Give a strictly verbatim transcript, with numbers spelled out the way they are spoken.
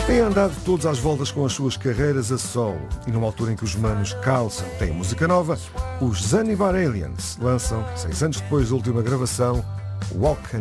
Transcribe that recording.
Têm andado todos às voltas com as suas carreiras a solo e numa altura em que os manos calçam, têm música nova, os Zanzibar Aliens lançam, seis anos depois da última gravação, Walk